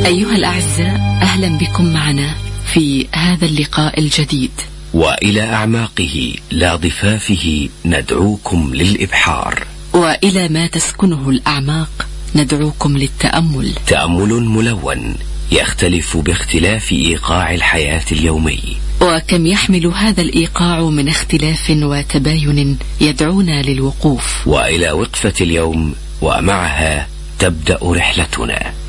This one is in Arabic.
أيها الأعزاء، أهلا بكم معنا في هذا اللقاء الجديد. وإلى أعماقه لا ضفافه ندعوكم للإبحار، وإلى ما تسكنه الأعماق ندعوكم للتأمل. تأمل ملون يختلف باختلاف إيقاع الحياة اليومي، وكم يحمل هذا الإيقاع من اختلاف وتباين يدعونا للوقوف. وإلى وقفة اليوم ومعها تبدأ رحلتنا.